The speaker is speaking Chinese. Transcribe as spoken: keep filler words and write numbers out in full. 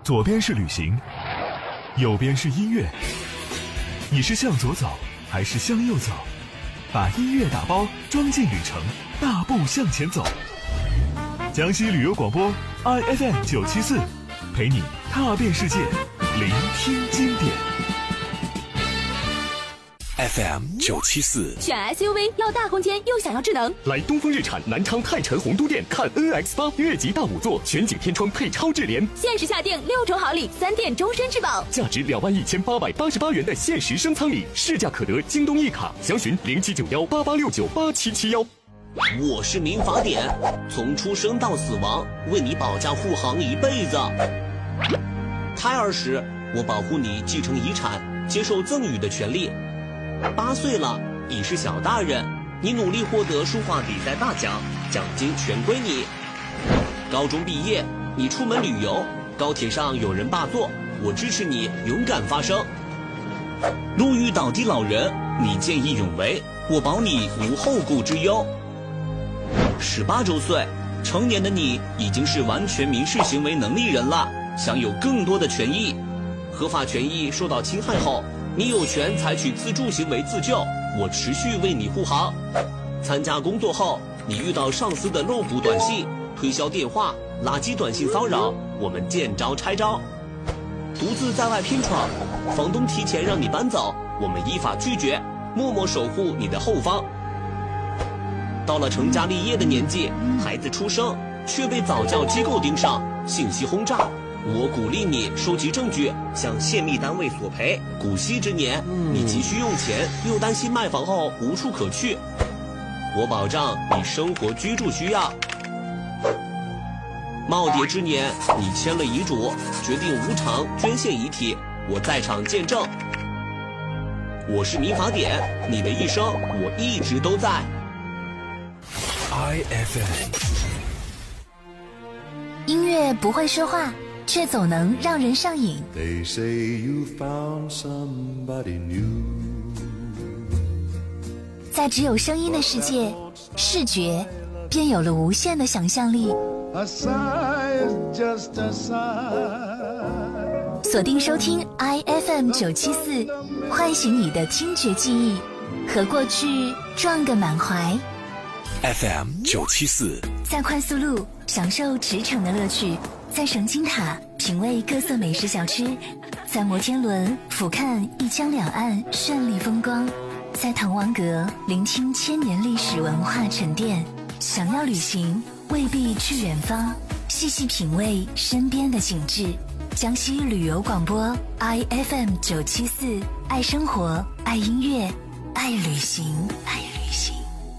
左边是旅行，右边是音乐。你是向左走还是向右走？把音乐打包装进旅程，大步向前走。江西旅游广播 I F M 九七四，陪你踏遍世界，聆听经典。 F M 九七四， 选 S U V 要大空间又想要智能， 来东风日产南昌泰辰洪都店看 N X 八 越级大五座全景天窗配超智联， 限时下定六重好礼，三店终身质保， 价值两万一千八百八十八元的限时升舱礼，市价可得京东一卡，详询零七九幺八八六九八七七幺。 我是民法典，从出生到死亡，为你保驾护航一辈子。胎儿时，我保护你继承遗产，接受赠与的权利。八岁了，已是小大人，你努力获得书画比赛大奖，奖金全归你。高中毕业，你出门旅游，高铁上有人霸座，我支持你勇敢发声。路遇倒地老人，你见义勇为，我保你无后顾之忧。十八周岁，成年的你已经是完全民事行为能力人了，享有更多的权益。合法权益受到侵害后，你有权采取自助行为自救，我持续为你护航。参加工作后，你遇到上司的漏补短信、推销电话、垃圾短信骚扰，我们见招拆招。独自在外拼闯，房东提前让你搬走，我们依法拒绝，默默守护你的后方。到了成家立业的年纪，孩子出生却被早教机构盯上，信息轰炸，我鼓励你收集证据，向泄密单位索赔。古稀之年，你急需用钱，又担心卖房后无处可去，我保障你生活居住需要。耄耋之年，你签了遗嘱，决定无偿捐献遗体，我在场见证。我是民法典，你的一生我一直都在。 I F M， 音乐不会说话，却总能让人上瘾。 They say you found somebody new， 在只有声音的世界，视觉便有了无限的想象力。 A sigh is just a sigh， 锁定收听 I F M 九七四，唤醒你的听觉记忆，和过去撞个满怀。 F M 九七四， 在快速路享受驰骋的乐趣，在神经塔品味各色美食小吃，在摩天轮俯瞰一江两岸绚丽风光，在滕王阁聆听千年历史文化沉淀。想要旅行，未必去远方，细细品味身边的景致。江西旅游广播 I F M 九七四，爱生活，爱音乐，爱旅行，爱旅行。